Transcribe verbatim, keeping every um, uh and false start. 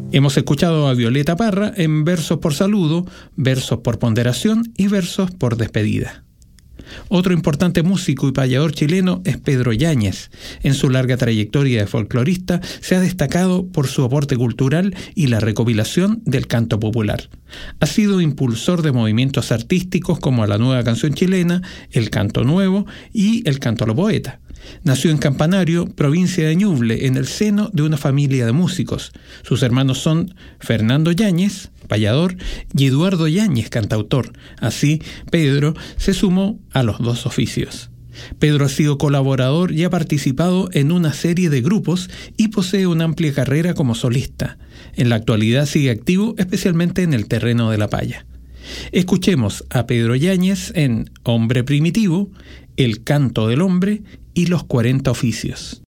Hemos escuchado a Violeta Parra en Versos por Saludo, Versos por Ponderación y Versos por Despedida. Otro importante músico y payador chileno es Pedro Yáñez. En su larga trayectoria de folclorista se ha destacado por su aporte cultural y la recopilación del canto popular. Ha sido impulsor de movimientos artísticos como la Nueva Canción Chilena, el Canto Nuevo y el Canto a lo Poeta. Nació en Campanario, provincia de Ñuble, en el seno de una familia de músicos. Sus hermanos son Fernando Yáñez, payador, y Eduardo Yáñez, cantautor. Así, Pedro se sumó a los dos oficios. Pedro ha sido colaborador y ha participado en una serie de grupos y posee una amplia carrera como solista. En la actualidad sigue activo, especialmente en el terreno de la paya. Escuchemos a Pedro Yáñez en Hombre Primitivo, El Canto del Hombre y Los cuarenta Oficios.